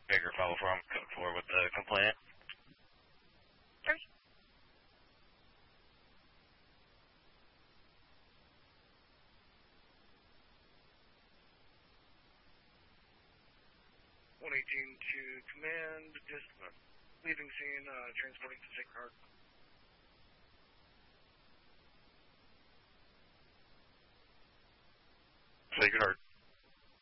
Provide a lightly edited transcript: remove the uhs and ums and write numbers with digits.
Baker follow from code 4 with the complaint. Sure. 118 to command, discipline. Leaving scene, transporting to Sacred Heart. Sacred Heart